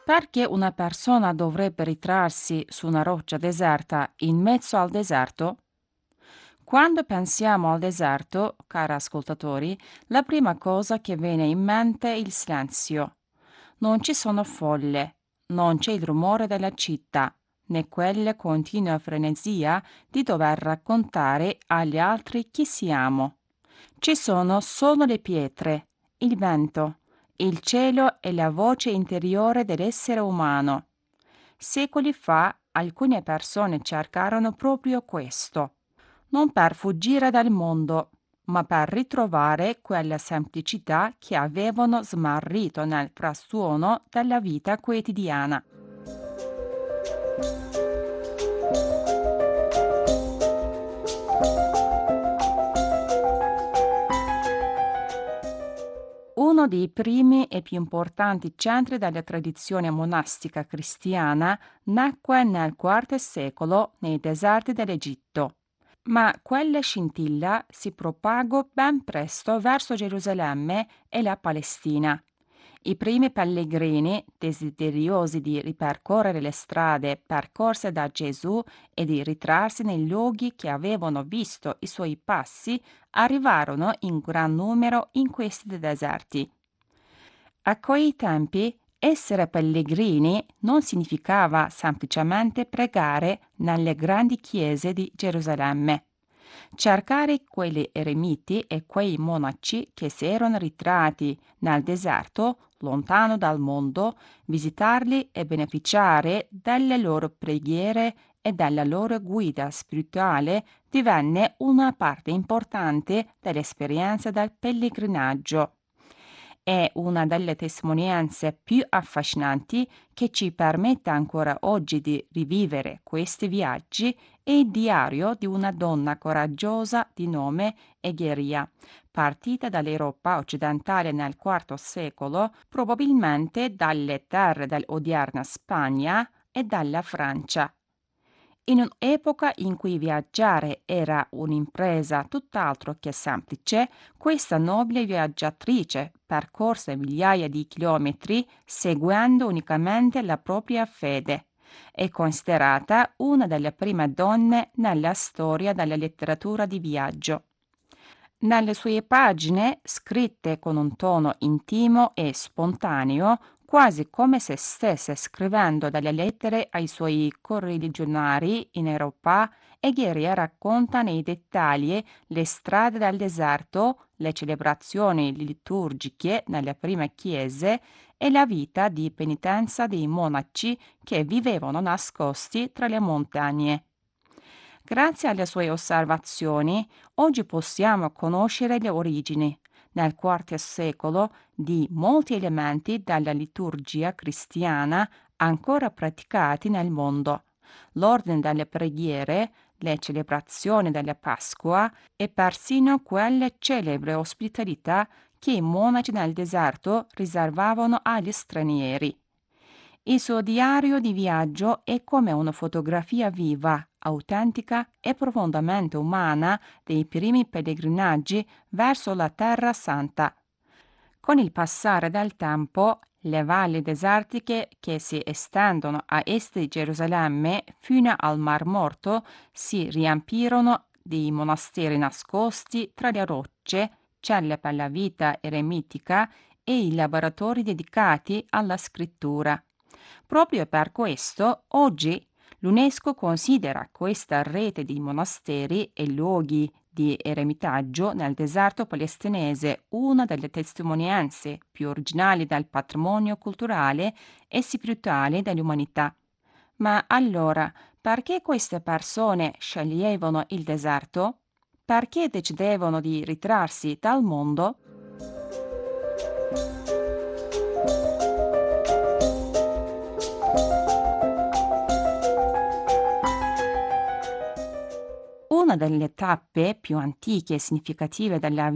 Perché una persona dovrebbe ritrarsi su una roccia deserta in mezzo al deserto? Quando pensiamo al deserto, cari ascoltatori, la prima cosa che viene in mente è il silenzio. Non ci sono folle, non c'è il rumore della città, né quella continua frenesia di dover raccontare agli altri chi siamo. Ci sono solo le pietre, il vento, il cielo e la voce interiore dell'essere umano. Secoli fa alcune persone cercarono proprio questo, non per fuggire dal mondo, ma per ritrovare quella semplicità che avevano smarrito nel frastuono della vita quotidiana. Uno dei primi e più importanti centri della tradizione monastica cristiana nacque nel IV secolo nei deserti dell'Egitto, ma quella scintilla si propagò ben presto verso Gerusalemme e la Palestina. I primi pellegrini, desiderosi di ripercorrere le strade percorse da Gesù e di ritrarsi nei luoghi che avevano visto i suoi passi, arrivarono in gran numero in questi deserti. A quei tempi essere pellegrini non significava semplicemente pregare nelle grandi chiese di Gerusalemme. Cercare quegli eremiti e quei monaci che si erano ritratti nel deserto, lontano dal mondo, visitarli e beneficiare delle loro preghiere e della loro guida spirituale divenne una parte importante dell'esperienza del pellegrinaggio. È una delle testimonianze più affascinanti che ci permette ancora oggi di rivivere questi viaggi è il diario di una donna coraggiosa di nome Egheria, partita dall'Europa occidentale nel IV secolo, probabilmente dalle terre dell'odierna Spagna e dalla Francia. In un'epoca in cui viaggiare era un'impresa tutt'altro che semplice, questa nobile viaggiatrice percorse migliaia di chilometri seguendo unicamente la propria fede. È considerata una delle prime donne nella storia della letteratura di viaggio. Nelle sue pagine, scritte con un tono intimo e spontaneo, quasi come se stesse scrivendo delle lettere ai suoi correligionari in Europa, Egheria racconta nei dettagli le strade del deserto, le celebrazioni liturgiche nelle prime chiese e la vita di penitenza dei monaci che vivevano nascosti tra le montagne. Grazie alle sue osservazioni, oggi possiamo conoscere le origini, nel IV secolo, di molti elementi della liturgia cristiana ancora praticati nel mondo. L'ordine delle preghiere, le celebrazioni della Pasqua e persino quelle celebre ospitalità che i monaci nel deserto riservavano agli stranieri. Il suo diario di viaggio è come una fotografia viva, autentica e profondamente umana dei primi pellegrinaggi verso la Terra Santa. Con il passare del tempo, le valli desertiche che si estendono a est di Gerusalemme fino al Mar Morto si riempirono di monasteri nascosti tra le rocce, celle per la vita eremitica e i laboratori dedicati alla scrittura. Proprio per questo, oggi l'UNESCO considera questa rete di monasteri e luoghi di eremitaggio nel deserto palestinese una delle testimonianze più originali del patrimonio culturale e spirituale dell'umanità. Ma allora, perché queste persone sceglievano il deserto? Perché decidevano di ritrarsi dal mondo? Una delle tappe più antiche e significative della